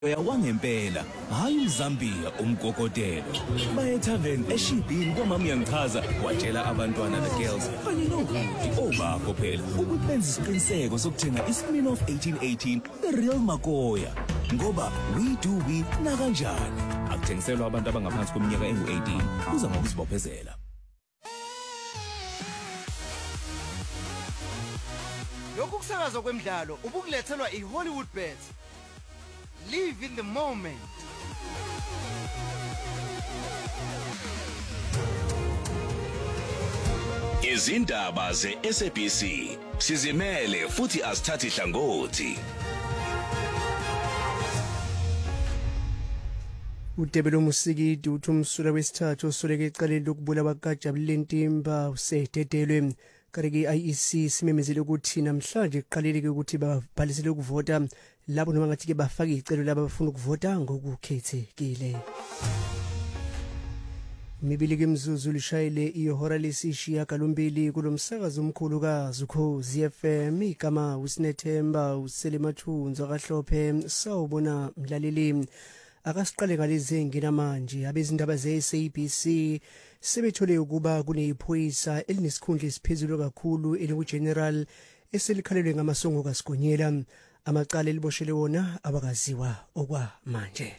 Wangempela hayi uMzambia umgogotelo baye tavern eShibhini kwamama yangichaza watshela abantwana the girls kanye nohudi obakho phela ukuthi benze isiqiniseko sokuthenga iSmirnoff 1818 the real Makoya ngoba we do we na kanjani akuthengiselwa abantu abangaphansi kweminyaka engu18 kuza ngokuzibophezela. Lokhu kusakazwa kwemidlalo ubukulethelwa iHollywood Bets. Live in the moment. Izindaba ze-SABC sizimele futhi asithathi hlangothi. Udebelo Musikidi uthi umsula wesithathu osoleke ecaleni lokubulawa kaJabulile Ntimba usededelwe. Kareke IEC simemezile ukuthi namhlanje kuqaleleke ukuthi babhalisele ukuvota labo noma ngathi ke bafake icelo labo abafuna ukuvota ngokukhethekile. Mibili kemzuzu lishayile ihora lesishiya kalombili kulomsakazo omkhulu kaZukhozi FM igama uSinethemba uSelemathunzo kaHlophe sawubona mlaleli. Akasiqale ngalezi nginamanje abezindaba ze-SABC sebethole ukuba kuneyiphoyisa elinesikhundla esiphezulu kakhulu eliku-general eselikhalelwe ngamasongo kaSigonyela amacala eliboshele wona abakaziwa okwamanje.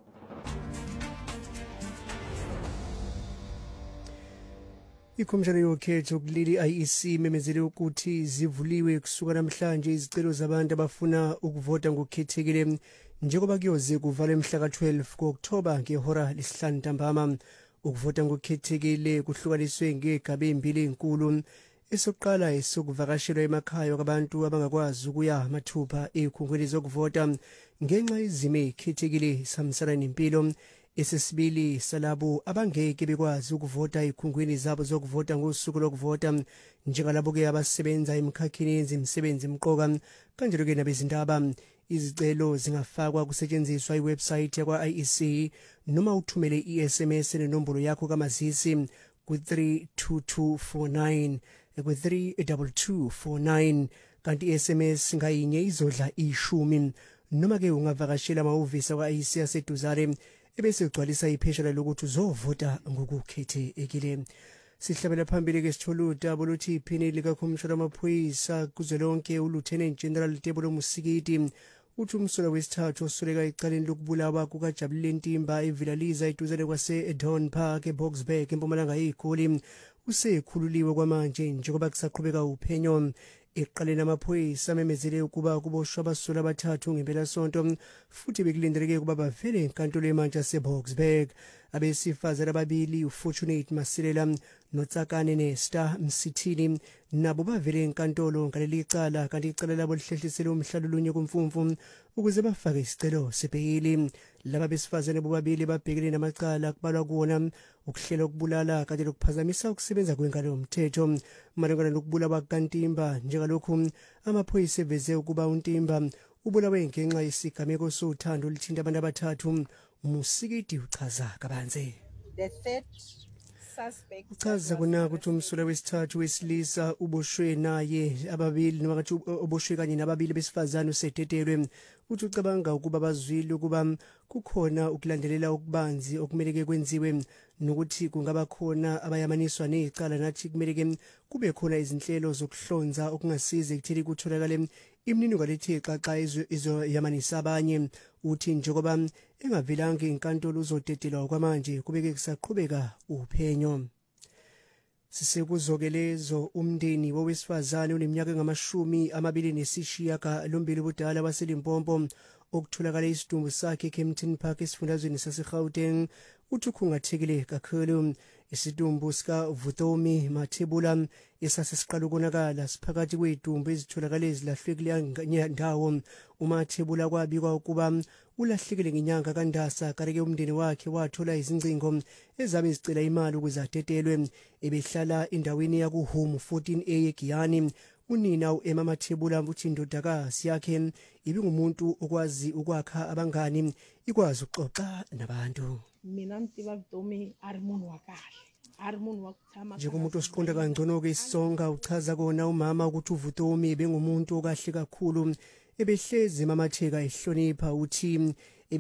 Ikhomishana yokhetho kuleli IEC memezele ukuthi zivuliwe kusuka namhlanje izicelo zabantu abafuna ukuvota ngokukhethekile njengoba kuyoze kuvalwe mhla ka-12 ku-Oktoba ngehora lesihlanu ntambama. Ukuvota ngokukhethekile kuhlukaniswe ngegaba embili enkulu. Esokuqala esokuvakashelwa emakhaya kwabantu abangakwazi ukuya mathupha ezikhungweni zokuvota ngenxa yezimo ezikhethekile samsana nempilo. Esesibili salabo abangeke bekwazi ukuvota ezikhungweni zabo zokuvota ngosuku lokuvota njengalabo ke abasebenza emkhakheni yezimisebenzi emqoka kanjalo ke nabezindaba. Izicelo zingafakwa kusetshenziswa iwebsite yakwa IEC noma uthumele iSMS nenombolo yakho kamazisi ku32249 ku32249 kanti iSMS ngayinye izodla 10 noma ke ungavakashela amahhovisi akwa IEC aseduzane ebese ugcwalisa ipheshana lokuthi uzovota ngokukhethekile. Sihlabela phambili ke sithola udaba oluthi iphini likakhomishana wamaphoyisa kuzwelonke uLieutenant General Debelo Musikidi uthi umsula wesithathu osoleka ecaleni lokubulawa kukaJabulile Ntimba evilaliza eduzane kwase-Edon Park eBoksburg empumalanga yeGoli usekhululiwe kwamanje njengoba kusaqhubeka uphenyo. Eqaleni amaphoyisa memezele ukuba kuboshwa abasula abathathu ngempelasonto futhi bekulindeleke ukuba bavele enkantolo yemantshi yaseBoksburg. Abesifazane ababili uFortunate Masilela noTsakane Nesta Msithini nabo bavele enkantolo ngaleli cala kanti icala labo lihlehlisele umhlalolunye kumfumfu ukuze bafake isicelo sebheyili. Laba besifazane bobabili babhekene namacala kubalwa kuwona ukuhlela ukubulala kanye lokuphazamisa ukusebenza kwenkalo yomthetho. Malungana nokubulawa kukaNtimba njengalokhu amaphoyisa eveze ukuba uNtimba ubulawe ngenxa yesigameko sothando olithinta abantu abathathu. Musikidi uchaza kabanzi. The third suspect uchaza kona ukuthi umsula wesithathu wesilisa uboshwe naye ababili noma ngathi uboshwe kanye nababili besifazane usededelwe. Uthi ucabanga ukuba bazwile ukuba kukhona ukulandelela okubanzi okumeleke kwenziwe nokuthi kungaba khona abayamaniswa necala nathi kumeleke kube khona izinhlelo zokuhlonza okungasiza ekutheni kutholakale imininingwane ethe xaxa izoyamanisa abanye. Uthi njengoba engavelanga inkantolo uzodedelwa kwamanje kubeke kusaqhubeka uphenyo. Sisekuzokelezo umndeni wowesifazane oneminyaka engamashumi budala waseLimpopo okutholakala isidumbu sakhe eKempton Park esifundazweni saseGauteng uthi ukhungathekile kakhulu. Isidumbu sika Vutomi Mathebula esasesiqala ukonakala siphakathi kwedumbu ezitholakala ezilahlwe kuleya ndawo. uMathebula kwabikwa ukuba ulahlekile ngenyanga kaNdasa kareke umndeni wakhe wathola izingcingo ezabe zicela imali ukuze adedelwe. Ebehlala endaweni yakuHome 14A eGiyani. Unina uEmma Mathebula uthi indodakazi yakhe ibingumuntu okwazi ukwakha abangani ikwazi ukuxoxa nabantu. mina Mtiva Vutomi ari munhu wa kahle ari munhu wa kuthama njengomuntu osiqonda kangcono ke isonga uchaza kona umama ukuthi uVutomi bengumuntu okahle kakhulu ebehlezi mamatheka ehlonipha uthi